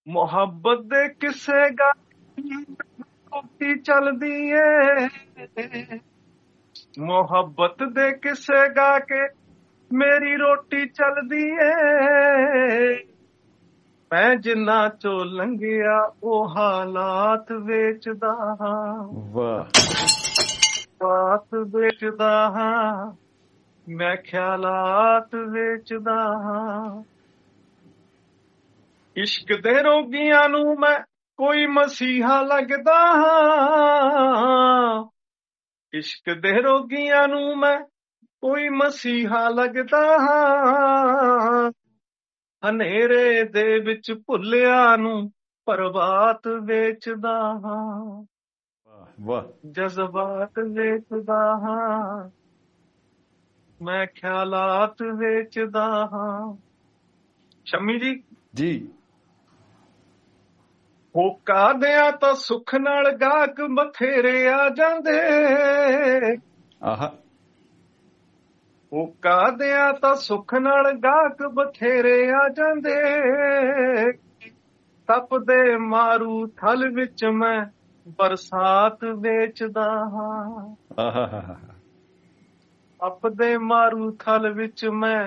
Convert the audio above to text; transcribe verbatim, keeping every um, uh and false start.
ਮੁਹੱਬਤ ਦੇ ਕਿਸੇ ਗਾ ਰੋਟੀ ਚੱਲਦੀ ਏ, ਮੁਹੱਬਤ ਦੇ ਕਿਸੇ ਗਾ ਕੇ ਮੇਰੀ ਰੋਟੀ ਚੱਲਦੀ ਏ। ਮੈਂ ਜਿੰਨਾ ਚੋਂ ਲੰਘਿਆ ਉਹ ਹਾਲਾਤ ਵੇਚਦਾ ਹਾਂ, ਵਾਹ ਬਾਤ ਵੇਚਦਾ ਹਾਂ, ਮੈਂ ਖਿਆਲਾਤ ਵੇਚਦਾ ਹਾਂ। ਇਸ਼ਕ ਦੇ ਰੋਗੀਆਂ ਨੂੰ ਮੈਂ ਕੋਈ ਮਸੀਹਾ ਲੱਗਦਾ ਹਾਂ, ਇਸ਼ਕ ਦੇ ਰੋਗੀਆਂ ਨੂੰ ਮੈਂ ਕੋਈ ਮਸੀਹਾ ਲੱਗਦਾ ਹਾਂ। ਹਨੇਰੇ ਦੇ ਵਿੱਚ ਭੁੱਲਿਆ ਨੂੰ ਪ੍ਰਭਾਤ ਵੇਚਦਾ ਹਾਂ, ਵਾਹ ਜਜ਼ਬਾਤ ਵੇਚਦਾ ਹਾਂ, ਮੈਂ ਖਿਆਲਾਤ ਵੇਚਦਾ ਹਾਂ। ਸ਼ਮੀ ਜੀ ਜੀ ਹੋਕਾ ਦਿਆਂ ਤਾਂ ਸੁੱਖ ਨਾਲ ਗਾਹਕ ਬਥੇਰੇ ਆ ਜਾਂਦੇ, ਆਹਾ ਹੋਕਾ ਦਿਆਂ ਤਾਂ ਸੁੱਖ ਨਾਲ ਗਾਹਕ ਬਥੇਰੇ ਆ ਜਾਂਦੇ। ਤਪਦੇ ਮਾਰੂ ਥਲ ਵਿੱਚ ਮੈਂ ਬਰਸਾਤ ਵੇਚਦਾ ਹਾਂ, ਆਹਾ ਤਪਦੇ ਮਾਰੂ ਥਲ ਵਿੱਚ ਮੈਂ